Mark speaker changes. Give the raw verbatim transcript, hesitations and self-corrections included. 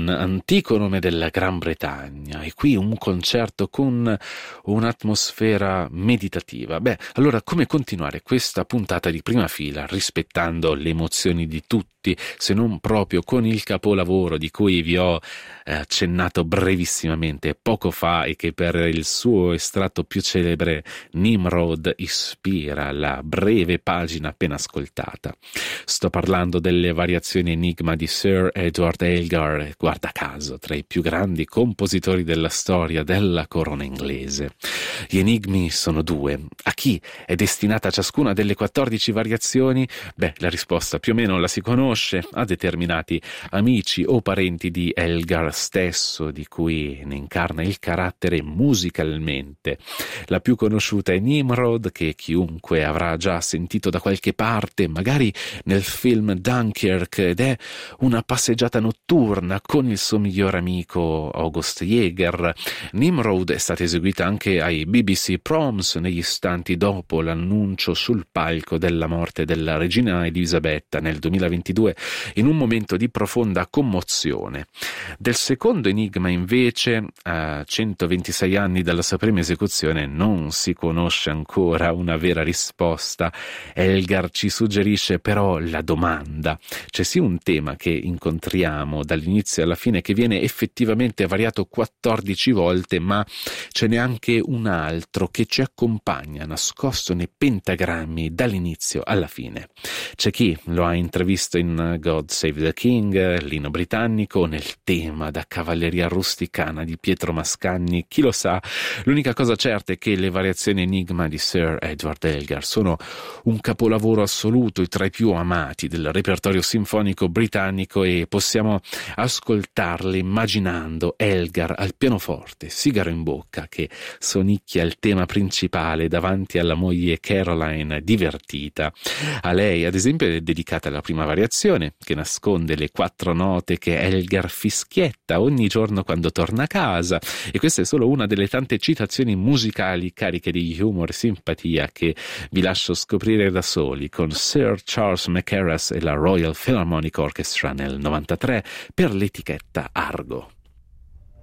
Speaker 1: London, antico nome della Gran Bretagna, e qui un concerto con un'atmosfera meditativa. Beh, allora come continuare questa puntata di Prima Fila rispettando le emozioni di tutti, se non proprio con il capolavoro di cui vi ho eh, accennato brevissimamente poco fa e che per il suo estratto più celebre, Nimrod, ispira la breve pagina appena ascoltata. Sto parlando delle variazioni Enigma di Sir Edward Elgar, guarda caso tra i più grandi compositori della storia della corona inglese. Gli enigmi sono due. A chi è destinata ciascuna delle quattordici variazioni? Beh, la risposta più o meno la si conosce: a determinati amici o parenti di Elgar stesso, di cui ne incarna il carattere musicalmente. La più conosciuta è Nimrod, che chiunque avrà già sentito da qualche parte, magari nel film Dunkirk, ed è una passeggiata notturna con il suo miglior amico August Jäger. Nimrod è stata eseguita anche ai B B C Proms negli istanti dopo l'annuncio sul palco della morte della regina Elisabetta nel duemilaventidue, in un momento di profonda commozione. Del secondo enigma, invece, a centoventisei anni dalla sua prima esecuzione, non si conosce ancora una vera risposta. Elgar ci suggerisce però la domanda. C'è sì un tema che incontriamo dall'inizio alla fine, che viene effettivamente variato quattordici volte, ma ce n'è anche un altro che ci accompagna nascosto nei pentagrammi dall'inizio alla fine. C'è chi lo ha intravisto in God Save the King, l'inno britannico, nel tema da cavalleria rusticana di Pietro Mascagni, chi lo sa. L'unica cosa certa è che le variazioni Enigma di Sir Edward Elgar sono un capolavoro assoluto, tra i più amati del repertorio sinfonico britannico, e possiamo ascoltarle immaginando Elgar al pianoforte, sigaro in bocca, che sonicchia il tema principale davanti alla moglie Caroline divertita. A lei, ad esempio, è dedicata la prima variazione, che nasconde le quattro note che Elgar fischietta ogni giorno quando torna a casa, e questa è solo una delle tante citazioni musicali cariche di humor e simpatia che vi lascio scoprire da soli con Sir Charles Mackerras e la Royal Philharmonic Orchestra nel novantatré per l'etichetta Argo.